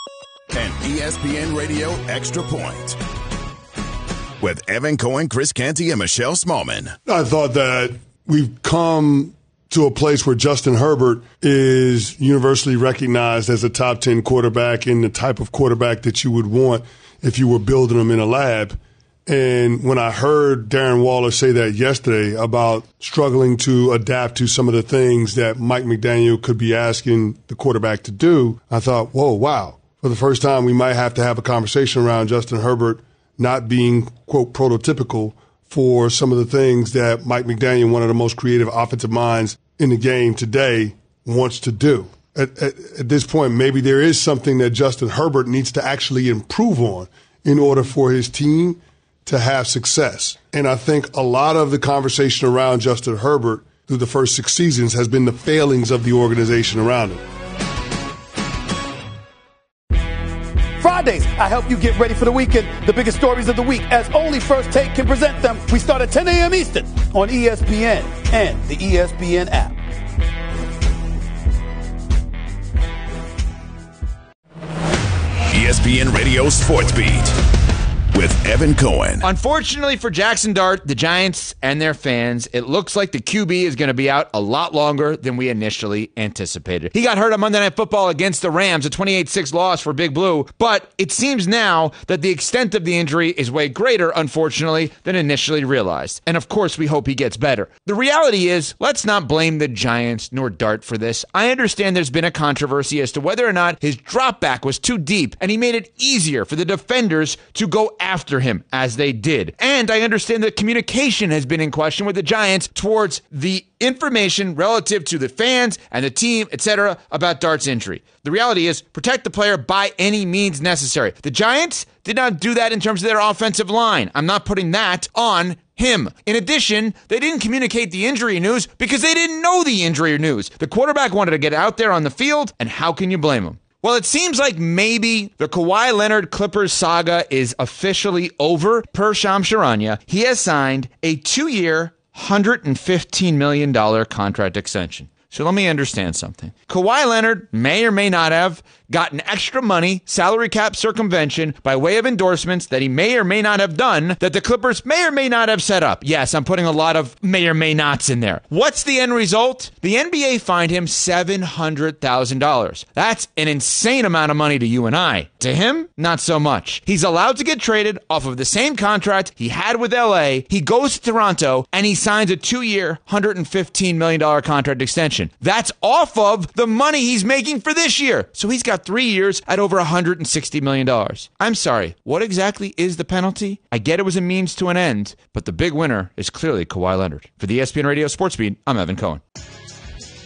And ESPN Radio Extra Point with Evan Cohen, Chris Canty, and Michelle Smallman. I thought that we've come to a place where Justin Herbert is universally recognized as a top 10 quarterback and the type of quarterback that you would want if you were building him in a lab. And when I heard Darren Waller say that yesterday about struggling to adapt to some of the things that Mike McDaniel could be asking the quarterback to do, I thought, whoa, wow. For the first time, we might have to have a conversation around Justin Herbert not being, quote, prototypical for some of the things that Mike McDaniel, one of the most creative offensive minds in the game today, wants to do. At this point, maybe there is something that Justin Herbert needs to actually improve on in order for his team to have success. And I think a lot of the conversation around Justin Herbert through the first 6 seasons has been the failings of the organization around him. Fridays, I help you get ready for the weekend. The biggest stories of the week, as only First Take can present them. We start at 10 a.m. Eastern on ESPN and the ESPN app. ESPN Radio Sports Beat with Evan Cohen. Unfortunately for Jackson Dart, the Giants, and their fans, it looks like the QB is going to be out a lot longer than we initially anticipated. He got hurt on Monday Night Football against the Rams, a 28-6 loss for Big Blue, but it seems now that the extent of the injury is way greater, unfortunately, than initially realized. And of course, we hope he gets better. The reality is, let's not blame the Giants nor Dart for this. I understand there's been a controversy as to whether or not his drop back was too deep, and he made it easier for the defenders to go after him as they did. And I understand that communication has been in question with the Giants towards the information relative to the fans and the team, etc., about Dart's injury. The reality is, protect the player by any means necessary. The Giants did not do that in terms of their offensive line. I'm not putting that on him. In addition, they didn't communicate the injury news because they didn't know the injury news. The quarterback wanted to get out there on the field, and how can you blame him? Well, it seems like maybe the Kawhi Leonard Clippers saga is officially over. Per Shams Charania, he has signed a 2-year, $115 million contract extension. So let me understand something. Kawhi Leonard may or may not have gotten extra money, salary cap circumvention, by way of endorsements that he may or may not have done that the Clippers may or may not have set up. Yes, I'm putting a lot of may or may nots in there. What's the end result? The NBA fined him $700,000. That's an insane amount of money to you and I. To him, not so much. He's allowed to get traded off of the same contract he had with LA. He goes to Toronto and he signs a 2-year, $115 million contract extension. That's off of the money he's making for this year. So he's got 3 years at over $160 million. I'm sorry, what exactly is the penalty? I get it was a means to an end, but the big winner is clearly Kawhi Leonard. For the ESPN Radio Sports Beat, I'm Evan Cohen.